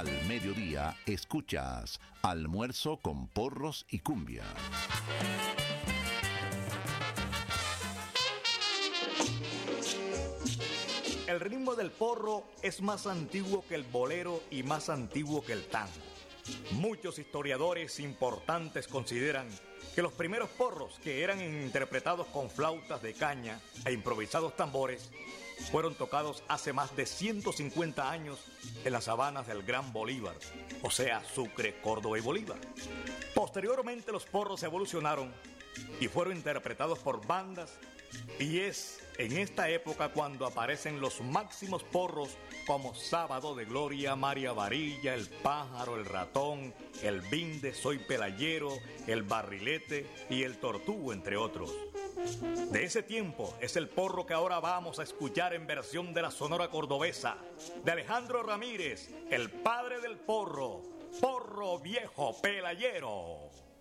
Al mediodía escuchas Almuerzo con Porros y Cumbia. El ritmo del porro es más antiguo que el bolero y más antiguo que el tango. Muchos historiadores importantes consideran que los primeros porros, que eran interpretados con flautas de caña e improvisados tambores, fueron tocados hace más de 150 años en las sabanas del Gran Bolívar, o sea, Sucre, Córdoba y Bolívar. Posteriormente los porros evolucionaron y fueron interpretados por bandas, y es en esta época cuando aparecen los máximos porros como Sábado de Gloria, María Varilla, El Pájaro, El Ratón, El Vinde, Soy Pelayero, El Barrilete y El Tortugo, entre otros. De ese tiempo es el porro que ahora vamos a escuchar en versión de la Sonora Cordobesa, de Alejandro Ramírez, el padre del porro, Porro Viejo Pelayero.